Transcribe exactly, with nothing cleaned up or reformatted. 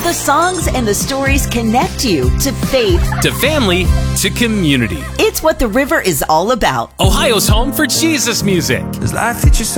the songs and the stories connect you to faith, to family, to community. It's what the river is all about. Ohio's home for Jesus music. Does life teach you so